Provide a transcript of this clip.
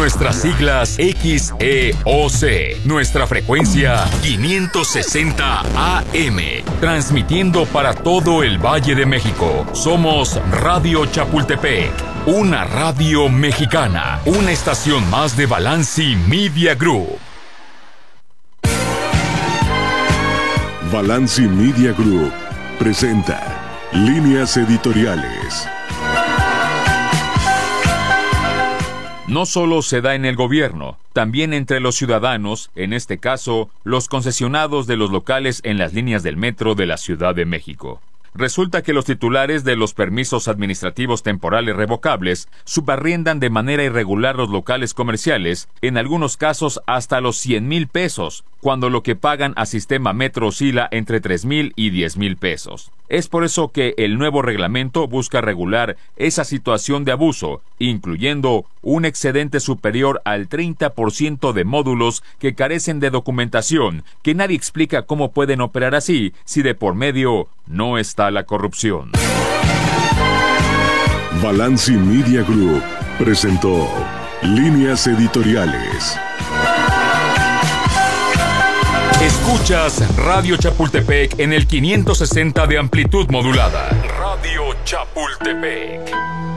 Nuestras siglas XEOC. Nuestra frecuencia 560 AM. Transmitiendo para todo el Valle de México. Somos Radio Chapultepec. Una radio mexicana. Una estación más de Balanci Media Group. Balanci Media Group presenta Líneas Editoriales. No solo se da en el gobierno, también entre los ciudadanos, en este caso, los concesionados de los locales en las líneas del metro de la Ciudad de México. Resulta que los titulares de los permisos administrativos temporales revocables subarriendan de manera irregular los locales comerciales, en algunos casos hasta los 100,000 pesos, cuando lo que pagan a Sistema Metro oscila entre 3,000 y 10,000 pesos. Es por eso que el nuevo reglamento busca regular esa situación de abuso, incluyendo un excedente superior al 30% de módulos que carecen de documentación, que nadie explica cómo pueden operar así si de por medio no está la corrupción. Balanci Media Group presentó Líneas Editoriales. Escuchas Radio Chapultepec en el 560 de amplitud modulada. Radio Chapultepec.